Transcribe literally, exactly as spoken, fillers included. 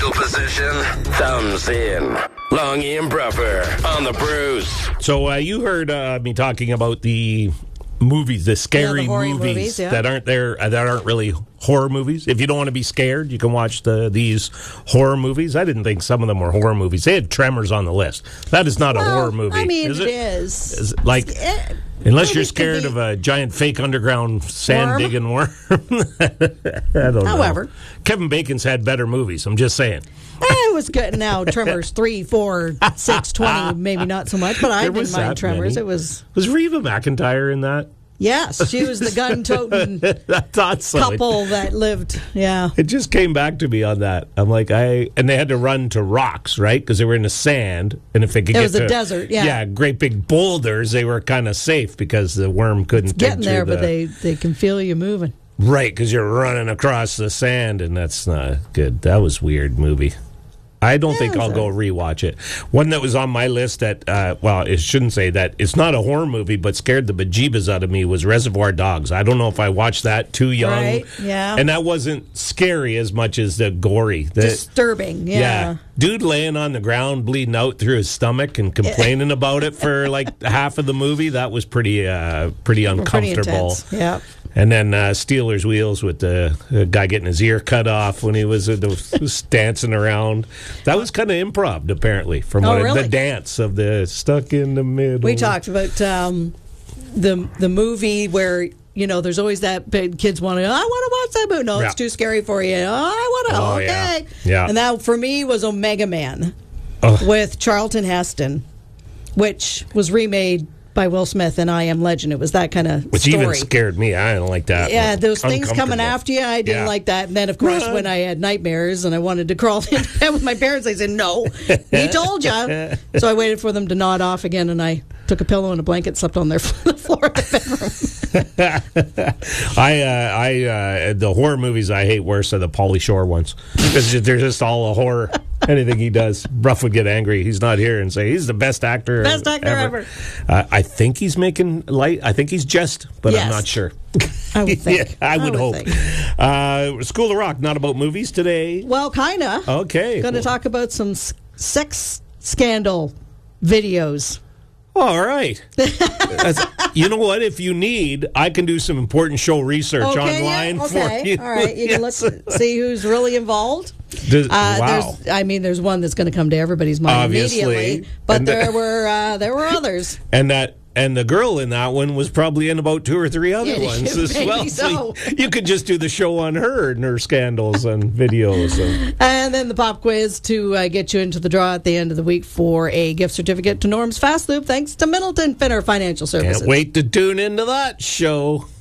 Fetal position, thumbs in. Longy and Bruffer on the Bruce. So uh, you heard uh, me talking about the movies, the scary Yeah, the horror movies, movies, yeah. that aren't there, uh, that aren't really horror movies. If you don't want to be scared, you can watch the these horror movies. I didn't think some of them were horror movies. They had Tremors on the list. That is not Well, a horror movie. I mean, is it it is. Is it like, It- unless you're movies can scared be- of a giant fake underground sand Worm? digging worm. I don't However. know. Kevin Bacon's had better movies. I'm just saying. Eh, it was good. Now Tremors three, four, six, twenty, maybe not so much, but I There didn't was mind that Tremors. many. It was Was Reva McEntire in that? yes, she was the gun-toting I thought so. couple that lived. Yeah, It just came back to me on that. I'm like, I and they had to run to rocks, right? Because they were in the sand, and if they could It get was a to desert, yeah. yeah, great big boulders, they were kind of safe because the worm couldn't getting dig there, through but the- they they can feel you moving. right because you're running across the sand, and that's not good. That was a weird movie. I don't Yeah, think it was I'll go all rewatch it. One that was on my list that, uh, well, it shouldn't say that. It's not a horror movie, but scared the bejeebas out of me was Reservoir Dogs. I don't know if I watched that too young. Right, yeah. And that wasn't scary as much as the gory. The, Disturbing. Yeah. Dude laying on the ground, bleeding out through his stomach and complaining about it for like half of the movie. That was pretty, uh, pretty Pretty uncomfortable. intense. Yeah. And then uh, Steelers Wheels with the, the guy getting his ear cut off when he was, uh, was dancing around. That was kind of improv, apparently, from Oh, what it- really? the dance of the stuck in the middle. We talked about um, the the movie where you know there's always that big kids want to. I want to watch that movie. No, Yeah. it's too scary for you. Oh, I want to. Oh, yeah. okay. Yeah. And that for me was Omega Man Ugh. with Charlton Heston, which was remade by Will Smith in I Am Legend. It was that kind of Which story. even scared me. I didn't like that. Yeah, those things coming Uncomfortable. after you, I didn't Yeah. like that. And then, of course, Run. when I had nightmares and I wanted to crawl in bed with my parents, I said, no, he told you. So I waited for them to nod off again, and I took a pillow and a blanket, slept on their the floor of the bedroom. I, uh, I, uh, the horror movies I hate worse are the Pauly Shore ones. Because they're just all a horror. Anything he does, Bruff would get angry. He's not here and say he's the best actor. Best actor ever. Uh, I think he's making light. I think he's just, but Yes. I'm not sure. I would think. Yeah, I would, hope. think. Uh, School of Rock, not about movies today. Well, kind of. Okay. Going to talk about some s- sex scandal videos. All right. That's- you know what? If you need, I can do some important show research Okay, online yeah, okay. for you. All right, you can Yes. look, see who's really involved. Does- Uh, wow. There's, I mean, there's one that's going to come to everybody's mind Obviously. immediately, but And the- there were uh, there were others. And that and the girl in that one was probably in about two or three other Yeah, ones as maybe well. so. you could just do the show on her and her scandals and videos. And, And then the pop quiz to uh, get you into the draw at the end of the week for a gift certificate to Norm's Fast Loop, thanks to Middleton Finner Financial Services. can't wait to tune into that show.